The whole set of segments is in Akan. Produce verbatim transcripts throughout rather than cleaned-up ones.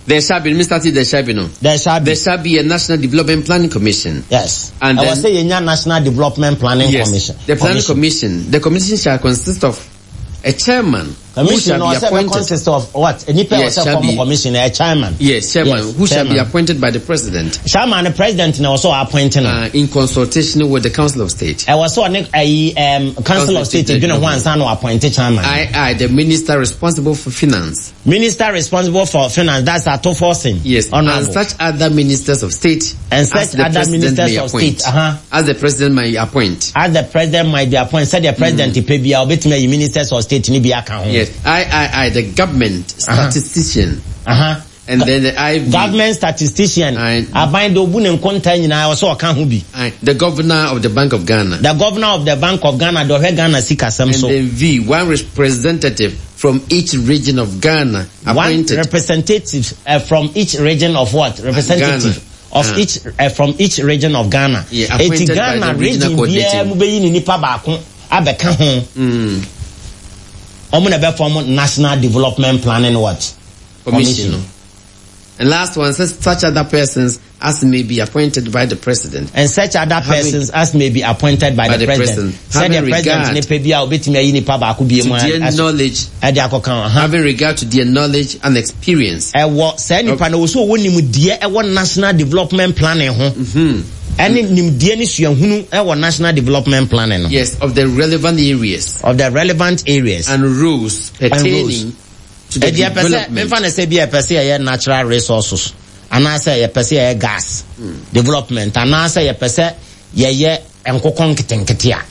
There shall be, Mister T, there shall be no. There shall be. There shall be a National Development Planning Commission. Yes. And I then, was saying National Development Planning yes, Commission. The Planning commission. commission. The commission shall consist of a chairman. Commission who shall be appointed. Consist of what? A yes, shall be commission, a chairman. Yes, chairman, yes, who chairman. shall be appointed by the president. Chairman, the president, and also appointed uh, in consultation with the Council of State. I was so a um, Council, Council of State. You know, one son appointed chairman. I, I, the minister responsible for finance. Minister responsible for finance. That's a tough forcing. Yes, honorable. And such other ministers of state and such other ministers of state. Uh-huh. As the president might appoint. As the president might be appointed. Said the president to pay be a bit me ministers of state ni be account. Yes, I, I, I, the government statistician. Uh huh. And then the I V. Government statistician. I bind the obu and contain in our so account who be. The governor of the Bank of Ghana. The governor of the Bank of Ghana. The Ghana Sika And then V, one representative from each region of Ghana. Appointed. One representative uh, from each region of what? Representative. Ghana. Of uh, each uh, from each region of Ghana. Yeah, appointed Ghana by the regional coordinator. Mm. Omuna form National Development Planning what? Commission. Commission. And last one says such other persons as may be appointed by the president. And such other Having, persons as may be appointed by, by the, the president. president. Having regard to their knowledge, having regard to their knowledge and experience. Uh, what, say, okay. National Development Planning. Mm-hmm. Any national development planning. Yes, of the relevant areas. Of the relevant areas. And rules pertaining and rules. to the development. Say be a person natural resources. And I say a person gas mm. development. And I say a person ye enkokon kitenketia.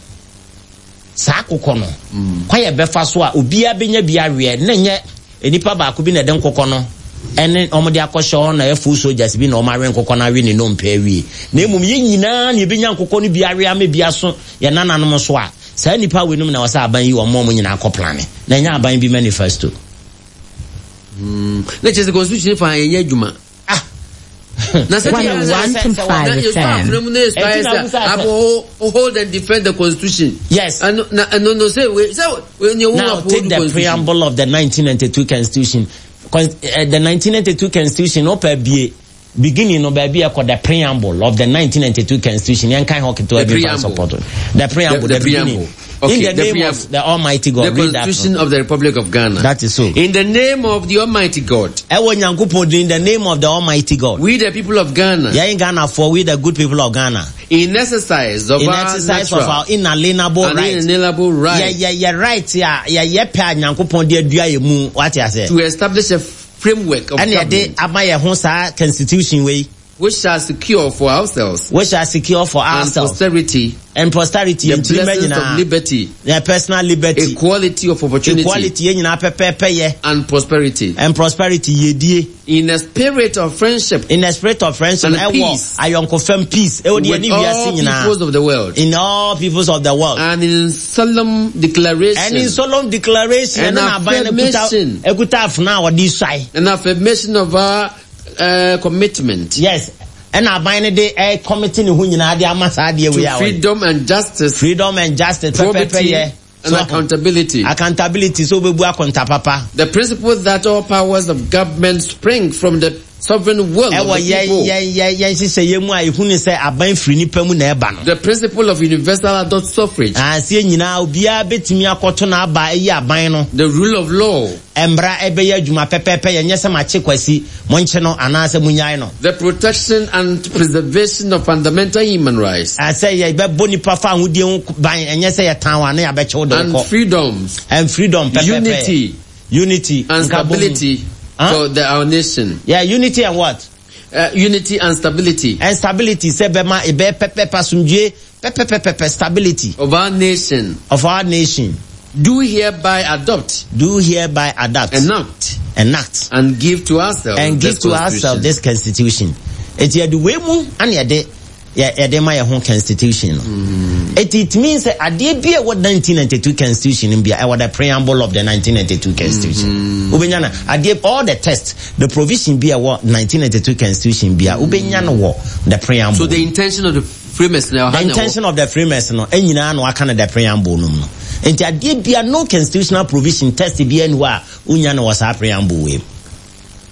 Sa kokono. Kwa ye befa so a obi abenya bia we na nye enipa ba ko bi na den kokono. Ene omode akosho na efu soldiers bi na o mare nkokọ na we ni no mpa wi na emum ye nyina na ebenya nkokọ no bi are ame bia so ye nananom so a sa nipa we num na wasa aban yi o mo mo nyina akọplane na nya aban bi manifesto mm na chese constitution fa ye adwuma ah na se one from five you start from the abo hold and defend the constitution. Yes. And no no no say we say when you now take the preamble of the nineteen ninety-two constitution. Because uh, the nineteen ninety-two Constitution, no per be beginning no be a the preamble of the nineteen ninety-two Constitution. Yan kind hockey to every support. The preamble, the, the, the preamble. Okay, in the, the name preamble. Of the Almighty God. The Constitution of the Republic of Ghana. That is so. In the name of the Almighty God. In the name of the Almighty God. We the people of Ghana. Yeah, in Ghana for we the good people of Ghana. In exercise of in our exercise natural, of our inalienable right. Inalienable right. Yeah, yeah, yeah, right. Yeah, yeah, yeah. Pa nyankopon dia dua emu. What you say? To establish a framework of and government. And constitution way. Which shall secure for ourselves. Which shall secure for and ourselves. Posterity. And posterity. The blessings of liberty. The personal liberty. Equality of opportunity. Equality. And prosperity. And prosperity. In a spirit of friendship. In a spirit of friendship. And peace. I confirm peace. With all peoples of the world. In all peoples of the world. And in solemn declaration. And in solemn declaration. And affirmation. An affirmation of our Uh, commitment. Yes. And I bind the uh, committing who you know to freedom and justice. Freedom and justice. Probity and so, accountability. Accountability. So we work on papa. The principle that all powers of government spring from the sovereign will of the yeah, people. Yeah, yeah, yeah, yeah. The principle of universal adult suffrage. The rule of law. The protection and preservation of fundamental human rights. And freedoms. And freedom. Unity. Unity. And stability. Huh? For the, our nation. Yeah, unity and what? Uh, unity and stability. And stability. Stability. Of our nation. Of our nation. Do hereby adopt. Do hereby adopt. Enact. Enact. And give to ourselves. And give to ourselves this constitution. It's the way mu and yet yeah, yeah, my home constitution. Mm. It, it means that I did be what nineteen ninety-two constitution in be I was the preamble of the nineteen ninety-two constitution. Ubenyana, I did all the tests, the provision be a what nineteen ninety-two constitution be a Ubenyana war the preamble. So the intention of the Freemason, the intention of the Freemason, no, and you know, I kind of the preamble no. And there did be a no constitutional provision test be anywhere Unyana was a preamble with.